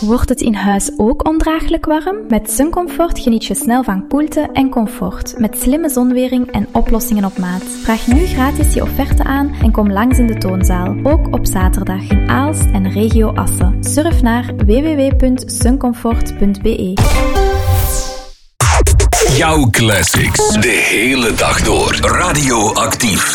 Wordt het in huis ook ondraaglijk warm? Met Suncomfort geniet je snel van koelte en comfort. Met slimme zonwering en oplossingen op maat. Vraag nu gratis je offerte aan en kom langs in de toonzaal. Ook op zaterdag in Aalst en regio Assen. Surf naar www.suncomfort.be. Jouw classics. De hele dag door. Radioactief.